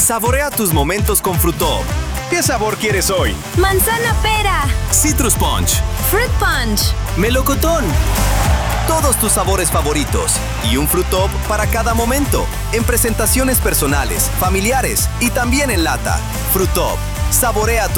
Saborea tus momentos con Fruitop. ¿Qué sabor quieres hoy? Manzana pera. Citrus Punch. Fruit punch. Melocotón. Todos tus sabores favoritos y un Fruitop para cada momento, en presentaciones personales, familiares y también en lata. Fruitop, saborea